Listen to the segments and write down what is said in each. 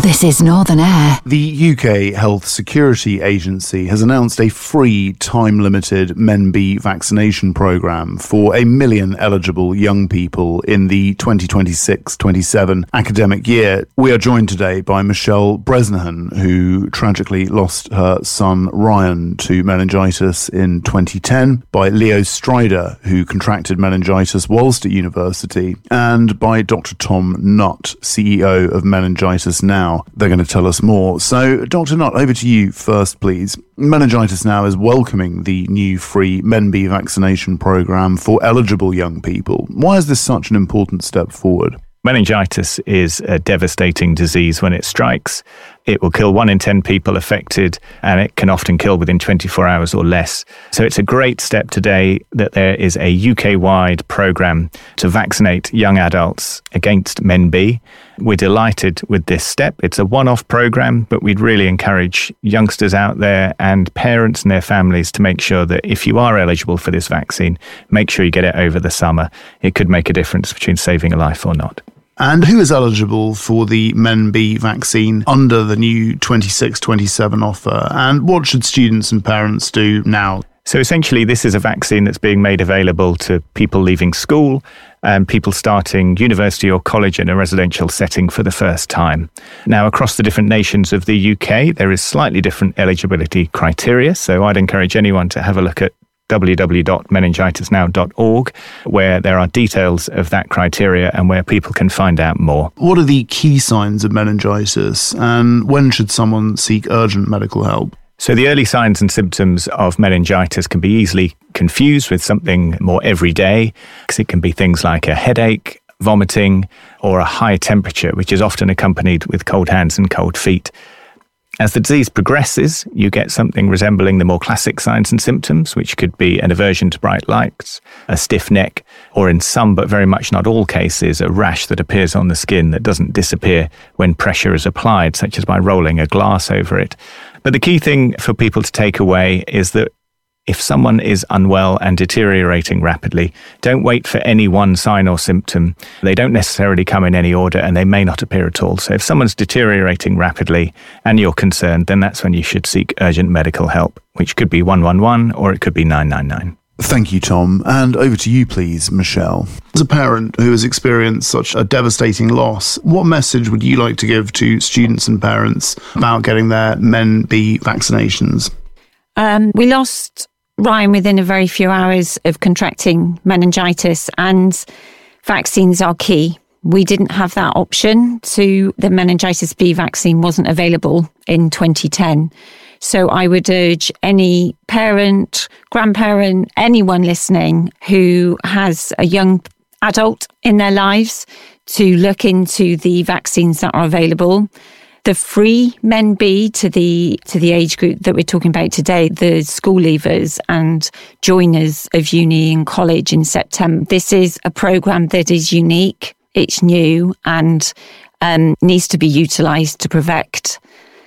This is Northern Air. The UK Health Security Agency has announced a free, time-limited MenB vaccination programme for 1 million eligible young people in the 2026-27 academic year. We are joined today by Michelle Bresnahan, who tragically lost her son Ryan to meningitis in 2010, by Leo Strider, who contracted meningitis whilst at university, and by Dr. Tom Nutt, CEO of Meningitis Now. They're going to tell us more. So, Dr. Nutt, over to you first, please. Meningitis Now is welcoming the new free MenB vaccination programme for eligible young people. Why is this such an important step forward? Meningitis is a devastating disease when it strikes. It will kill 1 in 10 people affected, and it can often kill within 24 hours or less. So it's a great step today that there is a UK-wide programme to vaccinate young adults against MenB. We're delighted with this step. It's a one-off programme, but we'd really encourage youngsters out there and parents and their families to make sure that if you are eligible for this vaccine, make sure you get it over the summer. It could make a difference between saving a life or not. And who is eligible for the MenB vaccine under the new 26-27 offer? And what should students and parents do now? So essentially, this is a vaccine that's being made available to people leaving school and people starting university or college in a residential setting for the first time. Now, across the different nations of the UK, there is slightly different eligibility criteria. So I'd encourage anyone to have a look at www.meningitisnow.org, where there are details of that criteria and where people can find out more. What are the key signs of meningitis, and when should someone seek urgent medical help? So the early signs and symptoms of meningitis can be easily confused with something more everyday, because it can be things like a headache, vomiting, or a high temperature, which is often accompanied with cold hands and cold feet. As the disease progresses, you get something resembling the more classic signs and symptoms, which could be an aversion to bright lights, a stiff neck, or in some but very much not all cases, a rash that appears on the skin that doesn't disappear when pressure is applied, such as by rolling a glass over it. But the key thing for people to take away is that if someone is unwell and deteriorating rapidly, don't wait for any one sign or symptom. They don't necessarily come in any order and they may not appear at all. So if someone's deteriorating rapidly and you're concerned, then that's when you should seek urgent medical help, which could be 111 or it could be 999. Thank you, Tom. And over to you, please, Michelle. As a parent who has experienced such a devastating loss, what message would you like to give to students and parents about getting their MenB vaccinations? We lost Ryan within a very few hours of contracting meningitis, and vaccines are key. We didn't have that option, so the meningitis B vaccine wasn't available in 2010. So I would urge any parent, grandparent, anyone listening who has a young adult in their lives to look into the vaccines that are available. The free MenB to the age group that we're talking about today, the school leavers and joiners of uni and college in September. This is a programme that is unique, it's new, and needs to be utilised to protect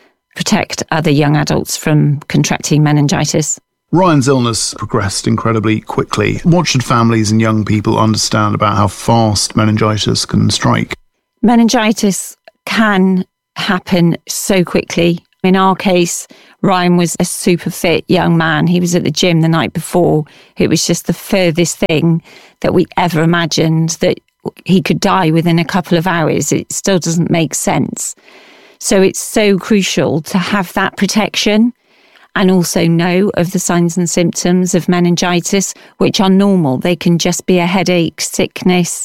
other young adults from contracting meningitis. Ryan's illness progressed incredibly quickly. What should families and young people understand about how fast meningitis can strike? Meningitis can happen so quickly. In our case, Ryan was a super fit young man. He was at the gym the night before. It was just the furthest thing that we ever imagined that he could die within a couple of hours. It still doesn't make sense. So it's so crucial to have that protection and also know of the signs and symptoms of meningitis, which are normal. They can just be a headache, sickness,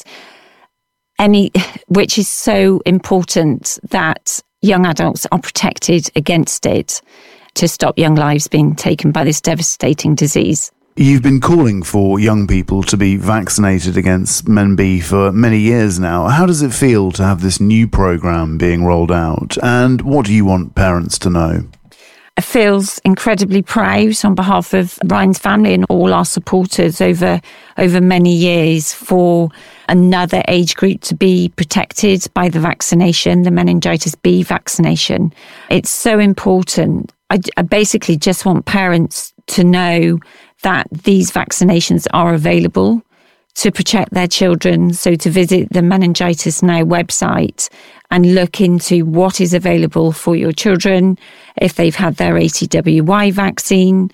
which is so important that young adults are protected against it to stop young lives being taken by this devastating disease. You've been calling for young people to be vaccinated against MenB for many years now. How does it feel to have this new programme being rolled out? And what do you want parents to know? I feel incredibly proud on behalf of Ryan's family and all our supporters over many years for another age group to be protected by the vaccination, the meningitis B vaccination. It's so important. I basically just want parents to know that these vaccinations are available to protect their children. So to visit the Meningitis Now website and look into what is available for your children, if they've had their ACWY vaccine,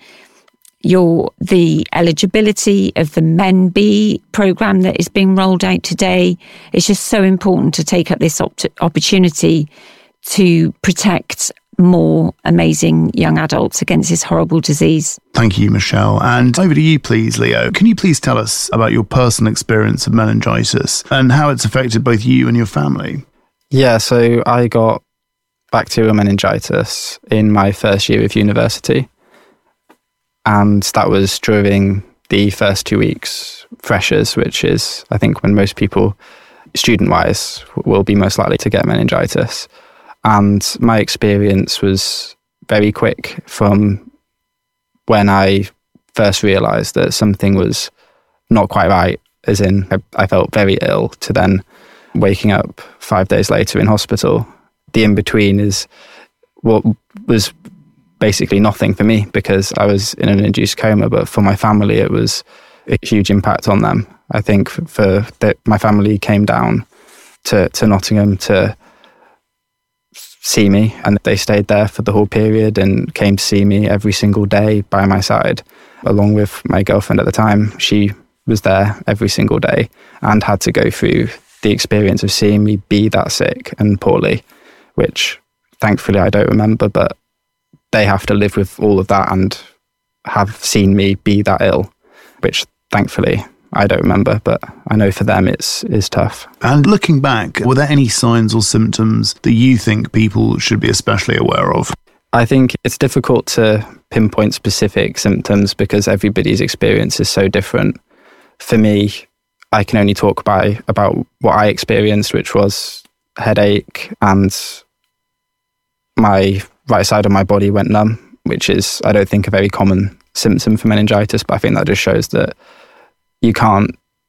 the eligibility of the MEN-B programme that is being rolled out today. It's just so important to take up this opportunity to protect more amazing young adults against this horrible disease. Thank you, Michelle. And over to you, please, Leo. Can you please tell us about your personal experience of meningitis and how it's affected both you and your family? Yeah, so I got bacterial meningitis in my first year of university. And that was during the first 2 weeks freshers, which is, I think, when most people, student-wise, will be most likely to get meningitis. And my experience was very quick from when I first realised that something was not quite right, as in I felt very ill, to then waking up 5 days later in hospital. The in-between is what was basically nothing for me because I was in an induced coma, but for my family it was a huge impact on them. I think my family came down to Nottingham to see me, and they stayed there for the whole period and came to see me every single day by my side, along with my girlfriend at the time. She was there every single day and had to go through the experience of seeing me be that sick and poorly, which thankfully I don't remember, but they have to live with all of that and have seen me be that ill, which thankfully I don't remember, but I know for them it's tough. And looking back, were there any signs or symptoms that you think people should be especially aware of? I think it's difficult to pinpoint specific symptoms because everybody's experience is so different. For me, I can only talk about what I experienced, which was headache, and my right side of my body went numb, which is, I don't think, a very common symptom for meningitis, but I think that just shows that you can't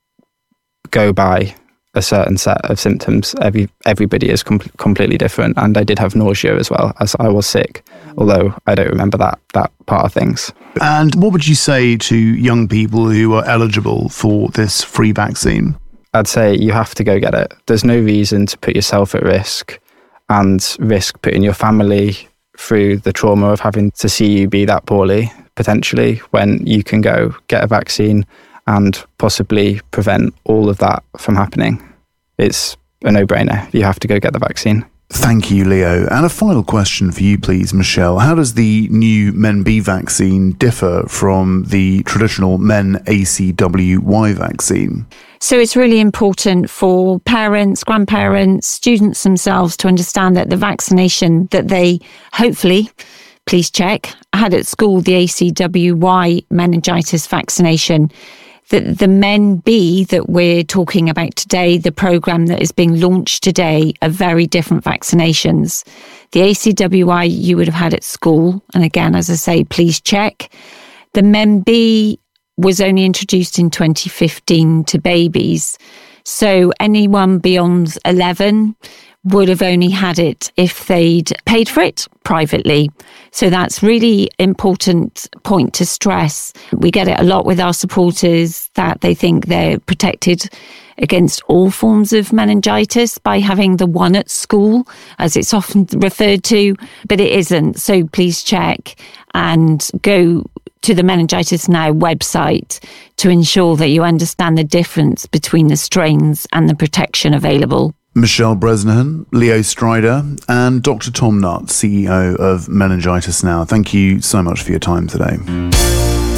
go by a certain set of symptoms. Everybody is completely different. And I did have nausea as well, as I was sick, although I don't remember that part of things. And what would you say to young people who are eligible for this free vaccine? I'd say you have to go get it. There's no reason to put yourself at risk and risk putting your family through the trauma of having to see you be that poorly, potentially, when you can go get a vaccine and possibly prevent all of that from happening. It's a no-brainer. You have to go get the vaccine. Thank you, Leo. And a final question for you, please, Michelle. How does the new MEN-B vaccine differ from the traditional MEN-ACWY vaccine? So it's really important for parents, grandparents, students themselves to understand that the vaccination that they hopefully, please check, had at school, the ACWY meningitis vaccination, that the MEN-B that we're talking about today, the programme that is being launched today, are very different vaccinations. The ACWY you would have had at school, and again, as I say, please check. The MEN-B was only introduced in 2015 to babies. So anyone beyond 11 would have only had it if they'd paid for it privately. So that's really important point to stress. We get it a lot with our supporters that they think they're protected against all forms of meningitis by having the one at school, as it's often referred to, but it isn't. So please check and go to the Meningitis Now website to ensure that you understand the difference between the strains and the protection available. Michelle Bresnahan, Leo Strider, and Dr. Tom Nutt, CEO of Meningitis Now. Thank you so much for your time today.